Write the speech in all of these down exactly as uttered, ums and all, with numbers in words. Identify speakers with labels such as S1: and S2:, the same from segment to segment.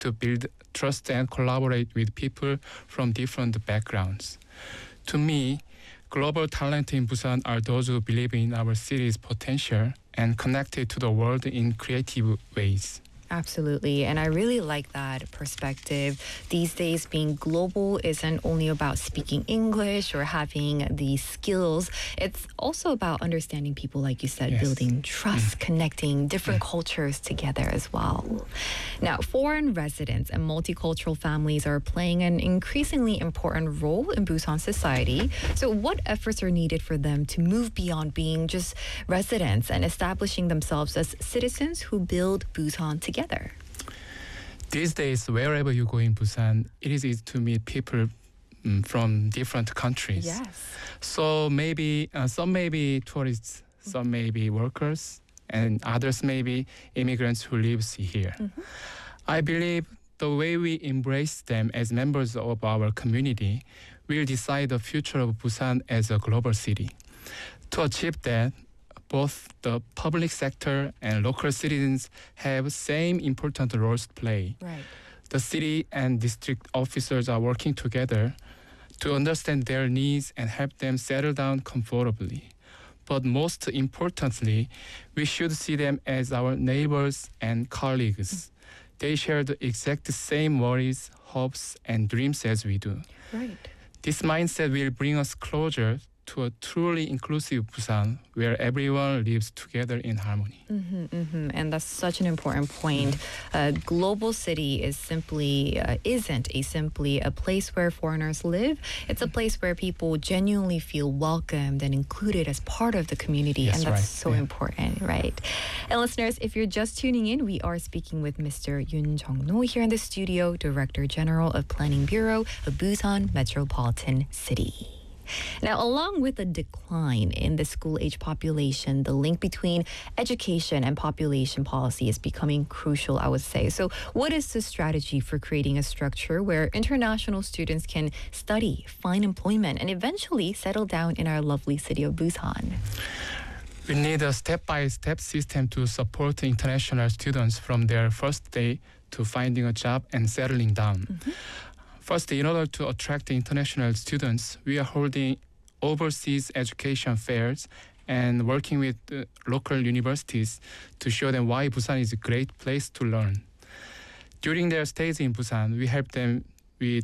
S1: to build trust and collaborate with people from different backgrounds. To me, global talent in Busan are those who believe in our city's potential and connected to the world in creative ways.
S2: Absolutely. And I really like that perspective. These days, being global isn't only about speaking English or having the skills. It's also about understanding people, like you said,
S1: Yes.
S2: building trust,
S1: Mm.
S2: connecting different
S1: Mm.
S2: cultures together as well. Now, foreign residents and multicultural families are playing an increasingly important role in Busan society. So what efforts are needed for them to move beyond being just residents and establishing themselves as citizens who build Busan together?
S1: These days, wherever you go in Busan, it is easy to meet people mm, from different countries.
S2: Yes.
S1: So maybe uh, some may be tourists, some may be workers, and others may be immigrants who live here.
S2: Mm-hmm.
S1: I believe the way we embrace them as members of our community will decide the future of Busan as a global city. To achieve that, both the public sector and local citizens have same important roles to play.
S2: Right.
S1: The city and district officers are working together to understand their needs and help them settle down comfortably. But most importantly, we should see them as our neighbors and colleagues. They share the exact same worries, hopes, and dreams as we do.
S2: Right.
S1: This mindset will bring us closer to a truly inclusive Busan where everyone lives together in harmony.
S2: Mm-hmm, mm-hmm. And that's such an important point. A global city is simply uh, isn't a simply a place where foreigners live. It's a place where people genuinely feel welcomed and included as part of the community,
S1: Yes,
S2: and that's
S1: right.
S2: so
S1: Yeah.
S2: important, right? And listeners, if you're just tuning in, we are speaking with Mister Yoon Jung-no here in the studio, Director General of Planning Bureau of Busan Metropolitan City. Now, along with the decline in the school-age population, the link between education and population policy is becoming crucial, I would say. So what is the strategy for creating a structure where international students can study, find employment, and eventually settle down in our lovely city of Busan?
S1: We need a step-by-step system to support international students from their first day to finding a job and settling down.
S2: Mm-hmm.
S1: First, in order to attract the international students, we are holding overseas education fairs and working with uh, local universities to show them why Busan is a great place to learn. During their stays in Busan, we help them with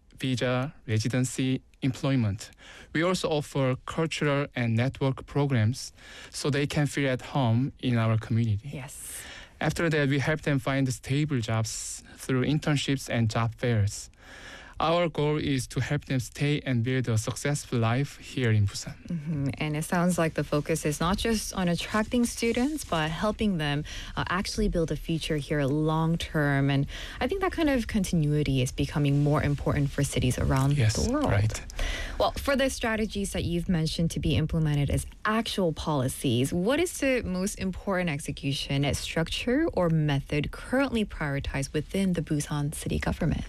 S1: visa, residency, employment. We also offer cultural and network programs so they can feel at home in our community.
S2: Yes.
S1: After that, we help them find stable jobs through internships and job fairs. Our goal is to help them stay and build a successful life here in Busan.
S2: Mm-hmm. And it sounds like the focus is not just on attracting students, but helping them uh, actually build a future here long term. And I think that kind of continuity is becoming more important for cities around
S1: Yes,
S2: the world.
S1: right.
S2: Well, for the strategies that you've mentioned to be implemented as actual policies, what is the most important execution structure or method currently prioritized within the Busan city government?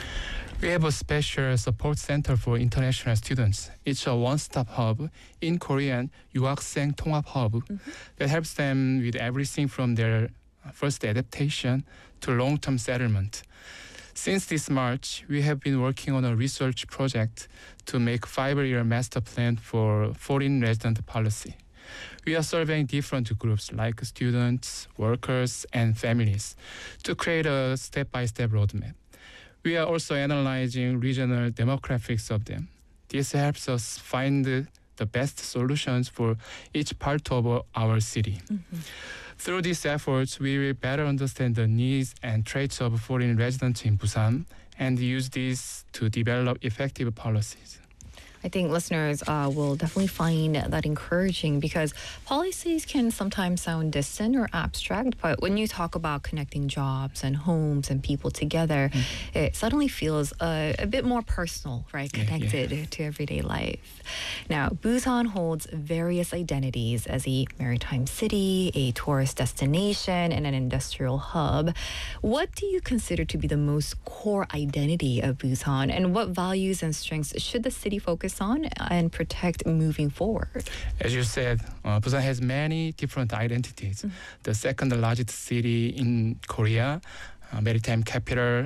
S1: We have a special support center for international students. It's a one-stop hub, in Korean, 유학생 통합 hub,
S2: Mm-hmm.
S1: that helps them with everything from their first adaptation to long-term settlement. Since this March, we have been working on a research project to make five-year master plan for foreign resident policy. We are surveying different groups like students, workers, and families to create a step-by-step roadmap. We are also analyzing regional demographics of them. This helps us find the best solutions for each part of our city.
S2: Mm-hmm.
S1: Through these efforts, we will better understand the needs and traits of foreign residents in Busan and use these to develop effective policies.
S2: I think listeners uh, will definitely find that encouraging because policies can sometimes sound distant or abstract, but when you talk about connecting jobs and homes and people together, mm-hmm. it suddenly feels uh, a bit more personal, right? Connected yeah, yeah. to everyday life. Now, Busan holds various identities as a maritime city, a tourist destination, and an industrial hub. What do you consider to be the most core identity of Busan, and what values and strengths should the city focus on and protect moving forward?
S1: As you said, uh, Busan has many different identities. Mm-hmm. The second largest city in Korea, uh, maritime capital